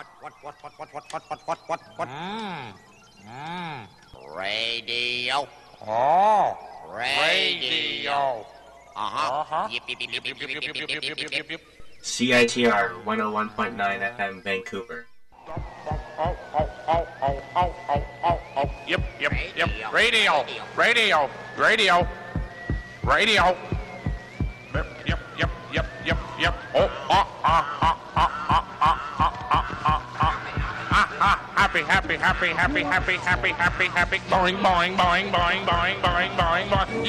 What? Radio. Oh, Radio. Yip, yip, yip, yip, yip, yip, yip, yip, yip, yip, yip. CITR 101.9 FM Vancouver. Yep. Radio. Yep. Happy. Boing.